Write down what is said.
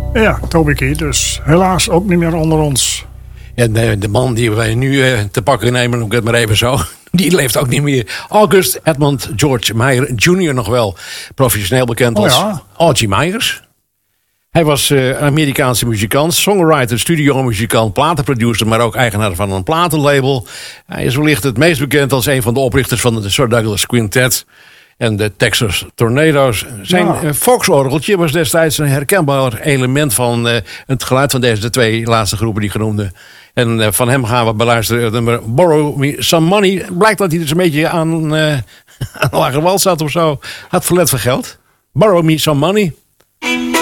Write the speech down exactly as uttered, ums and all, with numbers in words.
Ja, Toby Keith dus helaas ook niet meer onder ons. En de, de man die wij nu uh, te pakken nemen, noem ik het maar even zo, die leeft ook niet meer. August Edmund George Meyer junior nog wel, professioneel bekend als oh ja. Archie Myers. Hij was uh, Amerikaanse muzikant, songwriter, studiomuzikant, platenproducer, maar ook eigenaar van een platenlabel. Hij is wellicht het meest bekend als een van de oprichters van de Sir Douglas Quintet en de Texas Tornadoes. Zijn ja. uh, Fox-orgeltje was destijds een herkenbaar element van uh, het geluid van deze twee laatste groepen die genoemde. En uh, van hem gaan we beluisteren het nummer Borrow Me Some Money. Blijkt dat hij dus een beetje aan, uh, aan lage wal zat of zo. Had verlet van geld. Borrow Me Some Money.